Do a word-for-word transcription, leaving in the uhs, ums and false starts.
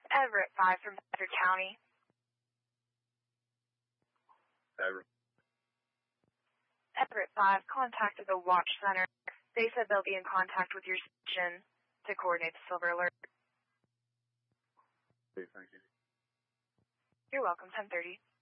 Everett five from Bedford County. Everett. Everett five contacted the Watch Center. They said they'll be in contact with your station to coordinate the silver alert. Okay, thank you. You're welcome, ten thirty.